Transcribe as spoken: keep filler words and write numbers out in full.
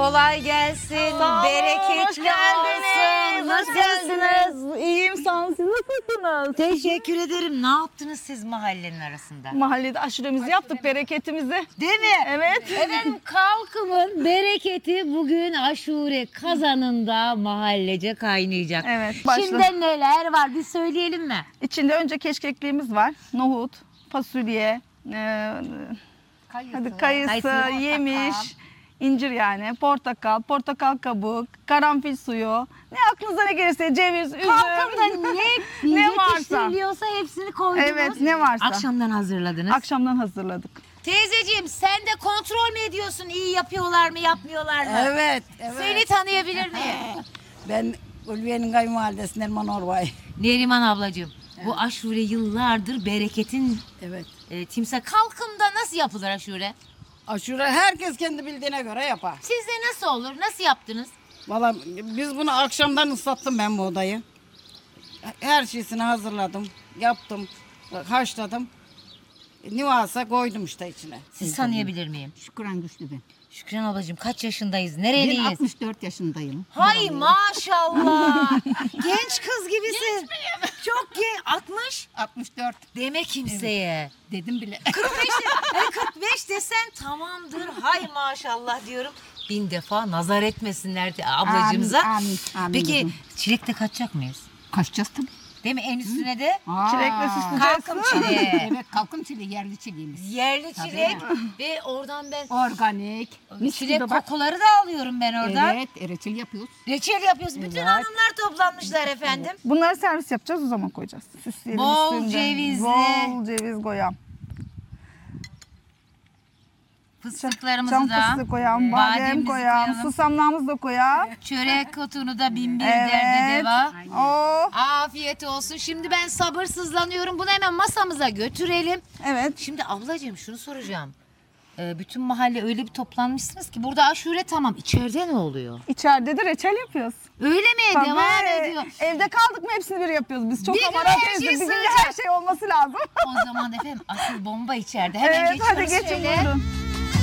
kolay gelsin, Sağ olun, bereketli hoş geldiniz. olsun. Hoş geldiniz. İyiyim, sağ olun. Siz nasılsınız? Teşekkür ederim. Ne yaptınız siz mahallenin arasında? Mahallede aşuremizi yaptık, bereketimizi. Değil mi? Evet. Efendim Kalkım'ın bereketi bugün aşure kazanında mahallece kaynayacak. Evet, başla. Şimdi neler var bir söyleyelim mi? İçinde önce keşkekliğimiz var. Nohut, fasulye, e, Kayısı, hadi kayısı, kayısı, yemiş, incir yani, portakal, portakal kabuğu, karanfil suyu. Ne aklınıza ne gelirse, ceviz, üzüm. Kalkım'da ne, Ne varsa. yetiştiriliyorsa hepsini koydunuz. Evet, ne varsa. Akşamdan hazırladınız. Akşamdan hazırladık. Teyzeciğim sen de kontrol mü ediyorsun? İyi yapıyorlar mı, yapmıyorlar mı? Evet, evet. Seni tanıyabilir miyim? Ben Ulviye'nin kayınvalidesi Nerman Orbay. Neriman ablacığım, bu aşure yıllardır bereketin Evet. e, timsah. Kalkımda nasıl yapılır aşure? Aşure herkes kendi bildiğine göre yapar. Sizde nasıl olur? Nasıl yaptınız? Valla biz bunu akşamdan ıslattım ben bu odayı. Her şeysini hazırladım, yaptım, haşladım. Nivasa koydum işte içine. Siz tanıyabilir miyim? Şükran Güçlü ben. Şükran ablacığım kaç yaşındayız? Ben Nereliyiz? altmış dört yaşındayım. Hay maşallah. Genç kız gibisin. Çok genç. altmış. altmış dört Deme kimseye. dedim bile. kırk beş, de- kırk beş desen tamamdır. Hay maşallah diyorum. Bin defa nazar etmesinler de ablacığımıza. Amin, amin, amin Peki kızım. çilekte kaçacak mıyız? Kaçacağız tabii. Değil mi? En üstüne de Aa, Çilekle süsleyeceğiz. kalkım çileği. Evet kalkın çileği yerli çileğimiz. Yerli çilek ve oradan ben Organik. mis çilek gibi bak. kokuları da alıyorum ben oradan. Evet reçel yapıyoruz. Reçel yapıyoruz. Bütün hanımlar toplanmışlar efendim. Bunları servis yapacağız, o zaman koyacağız. Süsleyelim Bol üstünde. cevizli. Bol ceviz koyalım. Fıstıklarımızı Çam da, fıstığı koyalım, badem bademimizi koyalım, koyalım. susamlarımızı da koyalım. Çörek otunu da bin bir Evet. derde deva. Oh, Afiyet olsun. Şimdi ben sabırsızlanıyorum. Bunu hemen masamıza götürelim. evet. Şimdi ablacığım şunu soracağım. Ee, bütün mahalle öyle bir toplanmışsınız ki burada aşure tamam. İçeride ne oluyor? İçeride de reçel yapıyoruz. Öyle mi? Tabii. Devam ediyor. Evde kaldık mı hepsini bir yapıyoruz. Biz çok Bir gün amaratıyız. her şey Bir günde sığacak. her şey olması lazım. O zaman efendim asıl bomba içeride. Hemen Evet, hadi geçiyoruz geçin şöyle. buyurun.